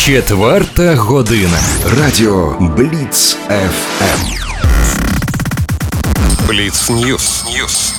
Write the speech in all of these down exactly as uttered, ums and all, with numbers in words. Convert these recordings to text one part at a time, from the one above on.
Четверта година. Радіо Бліц еф ем. Бліц Ньюс. Ньюс.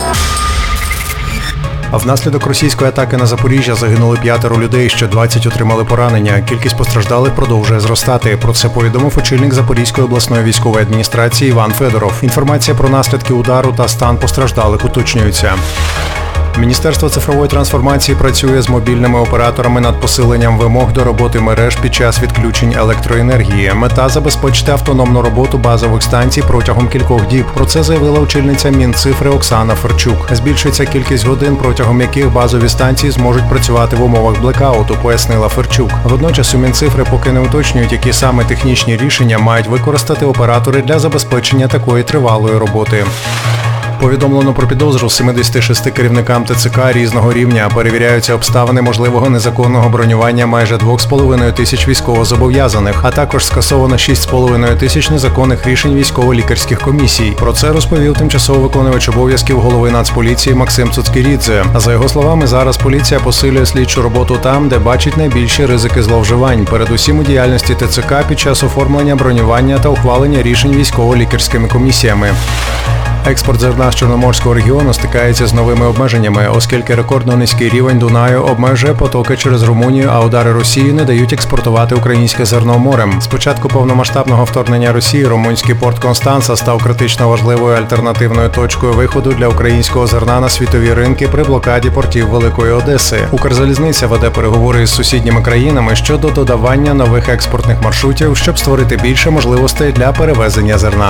Внаслідок російської атаки на Запоріжжя загинули п'ятеро людей, ще двадцять отримали поранення. Кількість постраждалих продовжує зростати. Про це повідомив очільник Запорізької обласної військової адміністрації Іван Федоров. Інформація про наслідки удару та стан постраждалих уточнюється. Міністерство цифрової трансформації працює з мобільними операторами над посиленням вимог до роботи мереж під час відключень електроенергії. Мета – забезпечити автономну роботу базових станцій протягом кількох діб. Про це заявила очільниця Мінцифри Оксана Ферчук. Збільшується кількість годин, протягом яких базові станції зможуть працювати в умовах блекауту, пояснила Ферчук. Водночас у Мінцифри поки не уточнюють, які саме технічні рішення мають використати оператори для забезпечення такої тривалої роботи. Повідомлено про підозру семидесяти шести керівникам ТЦК різного рівня. Перевіряються обставини можливого незаконного бронювання майже двох з половиною тисяч військовозобов'язаних, а також скасовано шість з половиною тисяч незаконних рішень військово-лікарських комісій. Про це розповів тимчасово виконувач обов'язків голови Нацполіції Максим Цуцькірідзе. За його словами, зараз поліція посилює слідчу роботу там, де бачить найбільші ризики зловживань, передусім у діяльності ТЦК під час оформлення бронювання та ухвалення рішень військово-лікарськими комісіями. Експорт зерна з Чорноморського регіону стикається з новими обмеженнями, оскільки рекордно низький рівень Дунаю обмежує потоки через Румунію, а удари Росії не дають експортувати українське зерно морем. З початку повномасштабного вторгнення Росії румунський порт Констанца став критично важливою альтернативною точкою виходу для українського зерна на світові ринки при блокаді портів Великої Одеси. Укрзалізниця веде переговори із сусідніми країнами щодо додавання нових експортних маршрутів, щоб створити більше можливостей для перевезення зерна.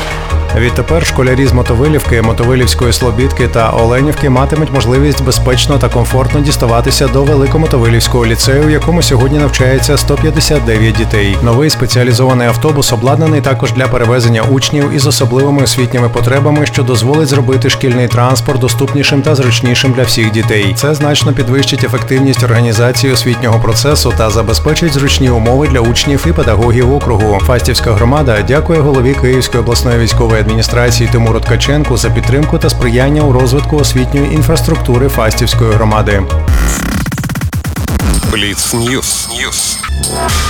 Відтепер школярі з Мотовилівки, Мотовилівської Слобідки та Оленівки матимуть можливість безпечно та комфортно діставатися до Великомотовилівського ліцею, в якому сьогодні навчається сто п'ятдесят дев'ять дітей. Новий спеціалізований автобус обладнаний також для перевезення учнів із особливими освітніми потребами, що дозволить зробити шкільний транспорт доступнішим та зручнішим для всіх дітей. Це значно підвищить ефективність організації освітнього процесу та забезпечить зручні умови для учнів і педагогів округу. Фастівська громада дякує голові Київської обласної військової адміністрації Тимуру Ткаченку за підтримку та сприяння у розвитку освітньої інфраструктури Фастівської громади. Бліц Ньюс. Ньюс.